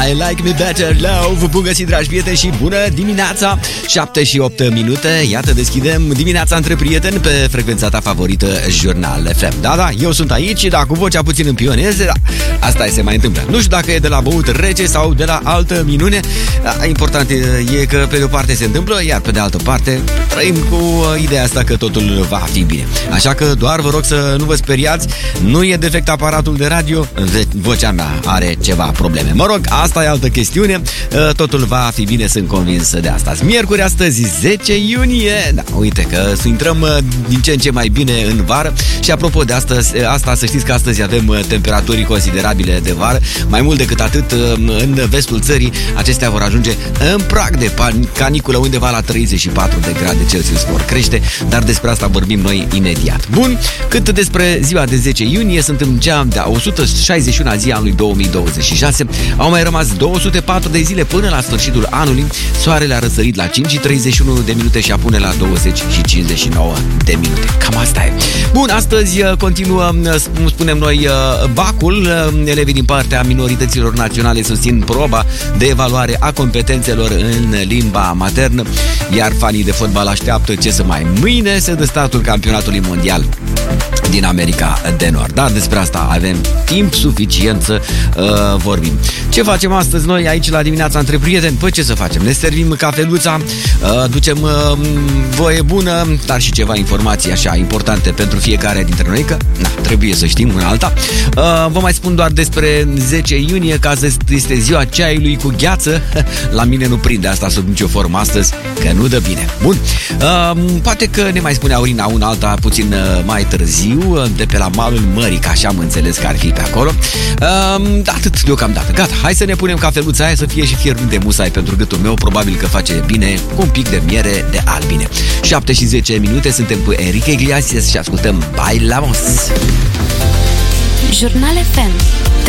I like me better love. Bun găsit, dragi prieteni, și bună dimineața. 7 și 8 minute. Iată, deschidem dimineața între prieteni pe frecvența ta favorită, Jurnal FM. Da, eu sunt aici, da, cu vocea puțin în pioneze, da, asta se mai întâmplă. Nu știu dacă e de la băut rece sau de la altă minune, da, important e că pe de o parte se întâmplă, iar pe de altă parte trăim cu ideea asta că totul va fi bine. Așa că doar vă rog să nu vă speriați, nu e defect aparatul de radio, vocea mea are ceva probleme. Mă rog, asta e altă chestiune, totul va fi bine, sunt convins de asta. Miercuri astăzi, 10 iunie, da, uite că intrăm din ce în ce mai bine în vară și apropo de asta, să știți că astăzi avem temperaturi considerabile de vară, mai mult decât atât în vestul țării, acestea vor ajunge în prag de caniculă, undeva la 34 de grade Celsius vor crește, dar despre asta vorbim noi imediat. Bun, cât despre ziua de 10 iunie, suntem în cea de 161-a zi anului 2026, au mai rămas 204 de zile până la sfârșitul anului, soarele a răsărit la 5:31 de minute și apune la 20:59 de minute. Cam asta e. Bun, astăzi continuă, spunem noi, bacul. Elevii din partea minorităților naționale susțin proba de evaluare a competențelor în limba maternă, iar fanii de fotbal așteaptă ce să mai mâine se dă startul campionatului mondial din America de Nord. Dar despre asta avem timp suficient să vorbim. Ce facem astăzi noi aici la dimineața între prieteni? Păi ce să facem? Ne servim cafeluța, ducem voie bună, dar și ceva informații așa importante pentru fiecare dintre noi, că trebuie să știm una alta. Vă mai spun doar despre 10 iunie, că azi este ziua ceaiului cu gheață. La mine nu prinde asta sub nicio formă astăzi, că nu dă bine. Bun, poate că ne mai spune Aurina una alta puțin mai târziu, de pe la malul mării, că așa am înțeles că ar fi pe acolo. Atât deocamdată. Gata, hai să ne punem cafeluța aia să fie și fierbinte de musai pentru gâtul meu, probabil că face bine cu un pic de miere de albine. 7 și 10 minute, suntem cu Enrique Iglesias și ascultăm Bailamos. Jurnal FM,